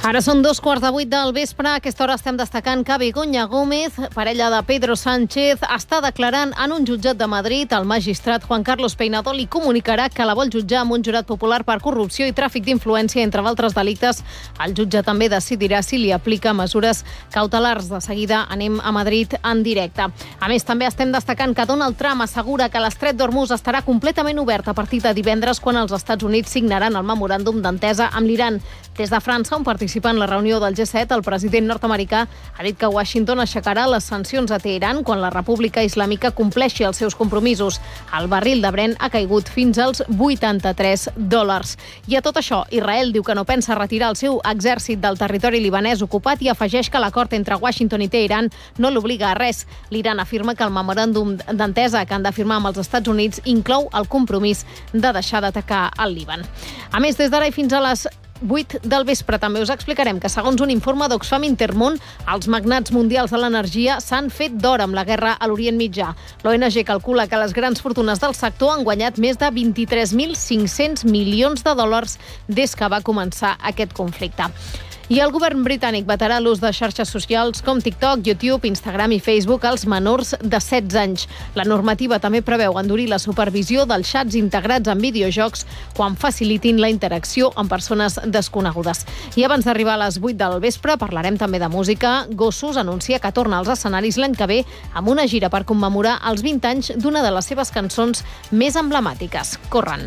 Ara són 7:15 del vespre. A aquesta hora estem destacant que Begoña Gómez, parella de Pedro Sánchez, està declarant en un jutjat de Madrid. El magistrat Juan Carlos Peinado li comunicarà que la vol jutjar amb un jurat popular per corrupció i tràfic d'influència, entre altres delictes. El jutge també decidirà si li aplica mesures cautelars. De seguida anem a Madrid en directe. A més, també estem destacant que Donald Trump assegura que l'Estret d'Hormuz estarà completament obert a partir de divendres, quan els Estats Units signaran el memoràndum d'entesa amb l'Iran. Des de França, on participa en la reunió del G7, el president nord-americà ha dit que Washington aixecarà les sancions a Teheran quan la República Islàmica compleixi els seus compromisos. El barril de Brent ha caigut fins als $83. I a tot això, Israel diu que no pensa retirar el seu exèrcit del territori libanès ocupat i afegeix que l'acord entre Washington i Teheran no l'obliga a res. L'Iran afirma que el memoràndum d'entesa que han de firmar amb els Estats Units inclou el compromís de deixar d'atacar el Líban. A més, des d'ara i fins a les 8 del vespre també us explicarem que, segons un informe d'Oxfam Intermón, els magnats mundials de l'energia s'han fet d'or amb la guerra a l'Orient Mitjà. L'ONG calcula que les grans fortunes del sector han guanyat més de 23.500 milions de dòlars des que va començar aquest conflicte. I el govern britànic vetarà l'ús de xarxes socials com TikTok, YouTube, Instagram i Facebook als menors de 16 anys. La normativa també preveu endurir la supervisió dels xats integrats en videojocs quan facilitin la interacció amb persones desconegudes. I abans d'arribar a les 8 del vespre parlarem també de música. Gossos anuncia que torna als escenaris l'any que ve amb una gira per commemorar els 20 anys d'una de les seves cançons més emblemàtiques. Corren.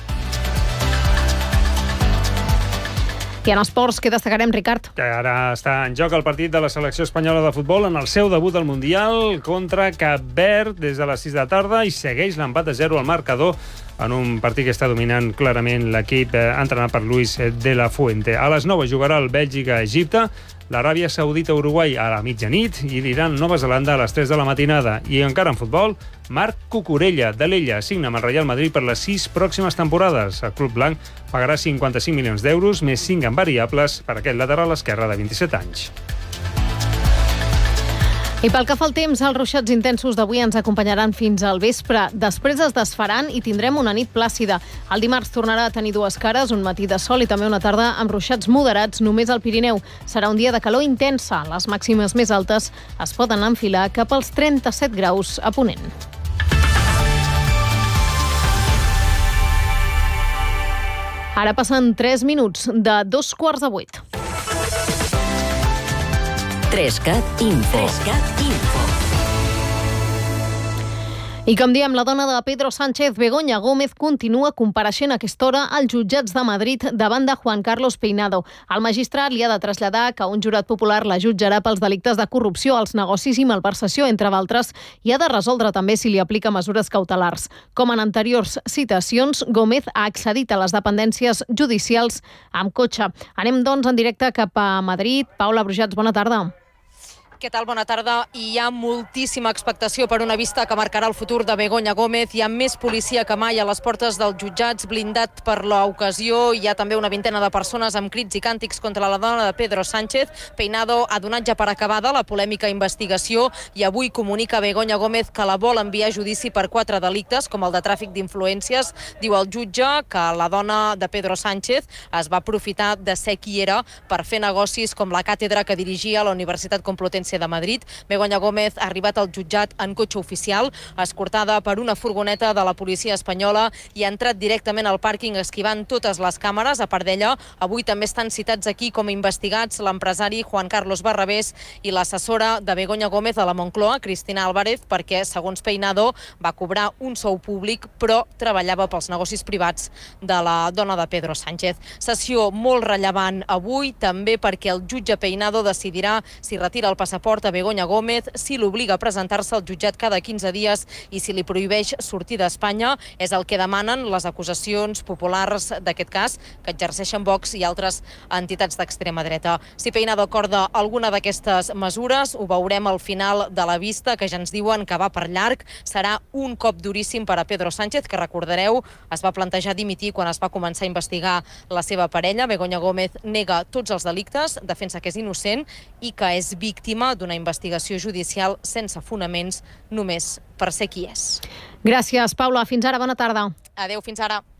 I en esports, què destacarem, Ricard? Que ara està en joc el partit de la selecció espanyola de futbol en el seu debut al Mundial contra Cap Verd des de les 6 de la tarda i segueix l'empat a 0 al marcador en un partit que està dominant clarament l'equip entrenat per Luis de la Fuente. A les 9 jugarà el Bèlgica-Egipte, l'Aràbia Saudita-Uruguai a la mitjanit i l'Iran-Nova Zelanda a les 3 de la matinada. I encara en futbol, Marc Cucurella, de l'Ella, signa amb el Real Madrid per les 6 pròximes temporades. El club blanc pagarà 55 milions d'euros, més 5 en variables per aquest lateral esquerre de 27 anys. I pel que fa al temps, els ruixats intensos d'avui ens acompanyaran fins al vespre. Després es desfaran i tindrem una nit plàcida. El dimarts tornarà a tenir dues cares, un matí de sol i també una tarda amb ruixats moderats només al Pirineu. Serà un dia de calor intensa. Les màximes més altes es poden enfilar cap als 37 graus a Ponent. Ara passen 3 minuts de 7:15. 3CAT Info. I com diem, la dona de Pedro Sánchez, Begoña Gómez, continua compareixent a aquesta hora als jutjats de Madrid davant de Juan Carlos Peinado. El magistrat li ha de traslladar que un jurat popular la jutjarà pels delictes de corrupció, als negocis i malversació, entre d'altres, i ha de resoldre també si li aplica mesures cautelars. Com en anteriors citacions, Gómez ha accedit a les dependències judicials amb cotxe. Anem, doncs, en directe cap a Madrid. Paula Brujats, bona tarda. Què tal? Bona tarda. I hi ha moltíssima expectació per una vista que marcarà el futur de Begoña Gómez. Hi ha més policia que mai a les portes dels jutjats, blindat per l'ocasió. Hi ha també una vintena de persones amb crits i càntics contra la dona de Pedro Sánchez. Peinado ha donat ja per acabada la polèmica investigació i avui comunica a Begoña Gómez que la vol enviar a judici per 4 delictes, com el de tràfic d'influències. Diu el jutge que la dona de Pedro Sánchez es va aprofitar de ser qui era per fer negocis com la càtedra que dirigia a la Universitat Complutense de Madrid. Begoña Gómez ha arribat al jutjat en cotxe oficial, escortada per una furgoneta de la policia espanyola i ha entrat directament al pàrquing esquivant totes les càmeres. A part d'ella, avui també estan citats aquí com a investigats l'empresari Juan Carlos Barrabés i l'assessora de Begoña Gómez a la Moncloa, Cristina Álvarez, perquè, segons Peinado, va cobrar un sou públic, però treballava pels negocis privats de la dona de Pedro Sánchez. Sessió molt rellevant avui, també perquè el jutge Peinado decidirà si retira el passaport a Begoña Gómez, si l'obliga a presentar-se al jutjat cada 15 dies i si li prohibeix sortir d'Espanya. És el que demanen les acusacions populars d'aquest cas, que exerceixen Vox i altres entitats d'extrema dreta. Si Peinado acorda alguna d'aquestes mesures, ho veurem al final de la vista, que ja ens diuen que va per llarg. Serà un cop duríssim per a Pedro Sánchez, que recordareu, es va plantejar dimitir quan es va començar a investigar la seva parella. Begoña Gómez nega tots els delictes, defensa que és innocent i que és víctima d'una investigació judicial sense fonaments, només per ser qui és. Gràcies, Paula. Fins ara, bona tarda. Adéu, fins ara.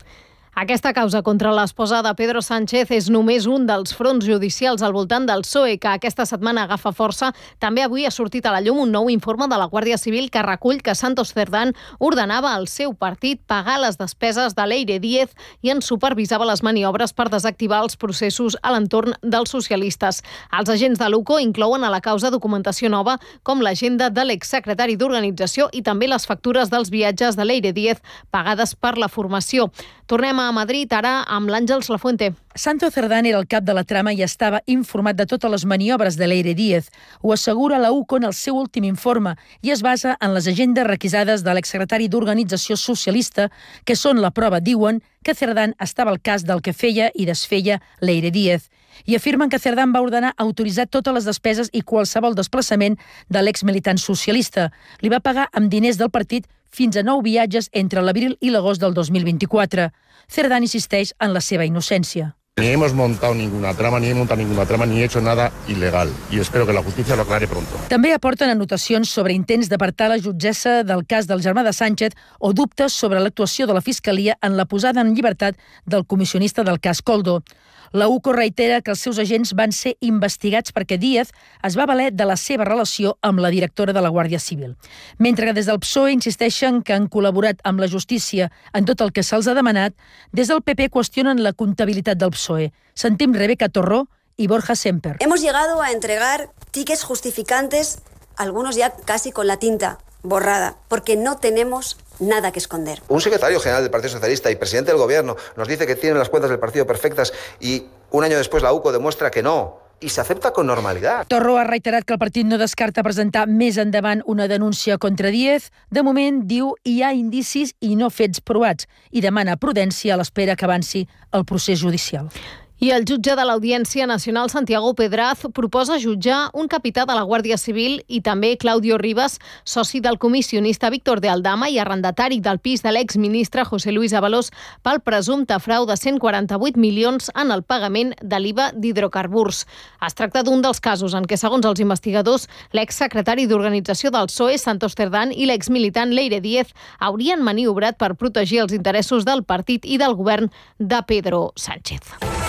Aquesta causa contra l'esposa de Pedro Sánchez és només un dels fronts judicials al voltant del PSOE, que aquesta setmana agafa força. També avui ha sortit a la llum un nou informe de la Guàrdia Civil que recull que Santos Cerdán ordenava al seu partit pagar les despeses de Leire Díez i en supervisava les maniobres per desactivar els processos a l'entorn dels socialistes. Els agents de l'UCO inclouen a la causa documentació nova com l'agenda de l'exsecretari d'organització i també les factures dels viatges de Leire Díez pagades per la formació. Tornem a Madrid ara amb l'Àngels Lafuente. Santos Cerdán era el cap de la trama i estava informat de totes les maniobres de Leire Díez. Ho assegura la UCO en el seu últim informe i es basa en les agendes requisades de l'exsecretari d'Organització Socialista, que són la prova, diuen, que Cerdán estava al cas del que feia i desfeia Leire Díez. I afirmen que Cerdán va ordenar autoritzar totes les despeses i qualsevol desplaçament de l'exmilitant socialista. Li va pagar amb diners del partit fins a 9 viatges entre l'abril i l'agost del 2024. Cerdán insisteix en la seva innocència. Ni hemos montado ninguna trama, ni he hecho nada ilegal. Y espero que la justicia lo aclare pronto. També aporten anotacions sobre intents d'apartar la jutgessa del cas del germà de Sánchez o dubtes sobre l'actuació de la Fiscalia en la posada en llibertat del comissionista del cas Koldo. La UCO reitera que els seus agents van ser investigats perquè Díez es va valer de la seva relació amb la directora de la Guàrdia Civil. Mentre que des del PSOE insisteixen que han col·laborat amb la justícia en tot el que se'ls ha demanat, des del PP qüestionen la comptabilitat del PSOE. Sentim Rebeca Torró i Borja Semper. Hemos llegado a entregar tickets justificantes, algunos ya casi con la tinta borrada, porque no tenemos nada que esconder. Un secretario general del Partido Socialista y presidente del Gobierno nos dice que tienen las cuentas del partido perfectas y un año después la UCO demuestra que no. I s'accepta con normalitat. Torró ha reiterat que el partit no descarta presentar més endavant una denúncia contra Díez. De moment, diu, hi ha indicis i no fets provats i demana prudència a l'espera que avanci el procés judicial. I el jutge de l'Audiència Nacional, Santiago Pedraz, proposa jutjar un capità de la Guàrdia Civil i també Claudio Rivas, soci del comissionista Víctor de Aldama i arrendatari del pis de l'exministre José Luis Ábalos, pel presumpte frau de 148 milions en el pagament de l'IVA d'hidrocarburs. Es tracta d'un dels casos en què, segons els investigadors, l'exsecretari d'Organització del PSOE, Santos Cerdán, i l'exmilitant Leire Díez haurien maniobrat per protegir els interessos del partit i del govern de Pedro Sánchez.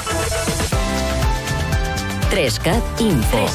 3CAT Info.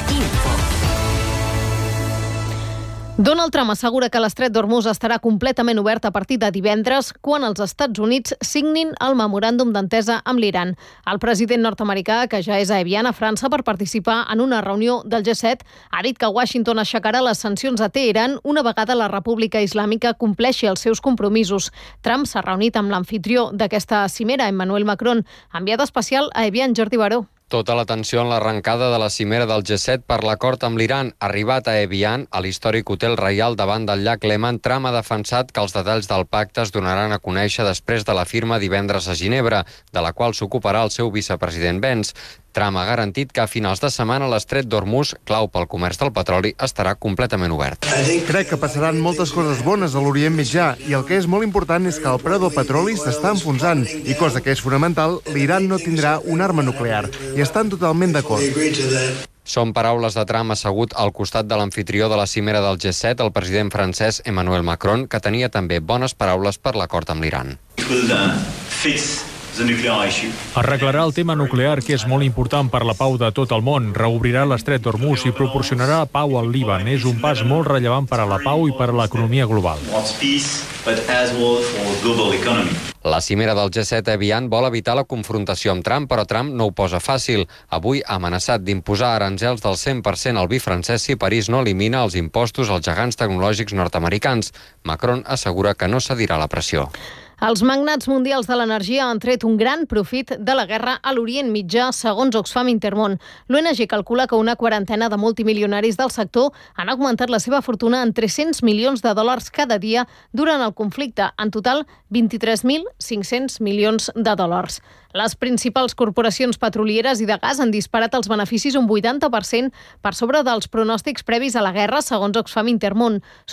Donald Trump assegura que l'estret d'Hormuz estarà completament obert a partir de divendres quan els Estats Units signin el memoràndum d'entesa amb l'Iran. El president nord-americà, que ja és a Evian, a França, per participar en una reunió del G7, ha dit que Washington aixecarà les sancions a Teheran una vegada la República Islàmica compleixi els seus compromisos. Trump s'ha reunit amb l'amfitrió d'aquesta cimera, Emmanuel Macron, enviat especial a Evian, Jordi Baró. Tota l'atenció en l'arrencada de la cimera del G7 per l'acord amb l'Iran. Arribat a Evian, a l'històric Hotel Reial davant del llac Léman, Trump ha defensat que els detalls del pacte es donaran a conèixer després de la firma divendres a Ginebra, de la qual s'ocuparà el seu vicepresident Vance. Trump ha garantit que a finals de setmana l'estret d'Hormuz, clau pel comerç del petroli, estarà completament obert. Crec que passaran moltes coses bones a l'Orient Mitjà i el que és molt important és que el preu del petroli s'està enfonsant i, cosa que és fonamental, l'Iran no tindrà una arma nuclear i estan totalment d'acord. Són paraules de Trump assegut al costat de l'amfitrió de la cimera del G7, el president francès Emmanuel Macron, que tenia també bones paraules per l'acord amb l'Iran. Arreglarà el tema nuclear, que és molt important per la pau de tot el món. Reobrirà l'estret d'Hormuz i proporcionarà pau al Líban. És un pas molt rellevant per a la pau i per a l'economia global. La cimera del G7 a Evian vol evitar la confrontació amb Trump, però Trump no ho posa fàcil. Avui ha amenaçat d'imposar aranzels del 100% al vi francès si París no elimina els impostos als gegants tecnològics nord-americans. Macron assegura que no cedirà la pressió. Els magnats mundials de l'energia han tret un gran profit de la guerra a l'Orient Mitjà, segons Oxfam Intermón. L'ONG calcula que una quarantena de multimilionaris del sector han augmentat la seva fortuna en 300 milions de dòlars cada dia durant el conflicte. En total, 23.500 milions de dòlars. Les principals corporacions petrolieres i de gas han disparat els beneficis un 80% per sobre dels pronòstics previs a la guerra, segons Oxfam Intermón.